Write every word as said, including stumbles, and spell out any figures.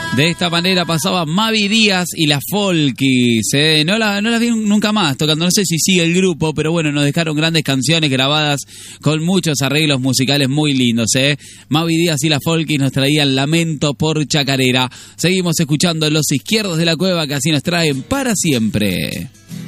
De esta manera pasaba Mavi Díaz y la Folkis. Eh. No la, no la vi nunca más tocando. No sé si sigue el grupo, pero bueno, nos dejaron grandes canciones grabadas con muchos arreglos musicales muy lindos. Eh. Mavi Díaz y la Folkis nos traían Lamento por Chacarera. Seguimos escuchando Los Izquierdos de la Cueva, que así nos traen Para Siempre.